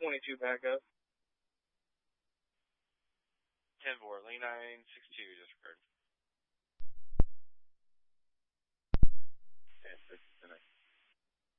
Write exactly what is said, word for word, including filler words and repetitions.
twenty-two back up. ten four, lane nine six two, disregard.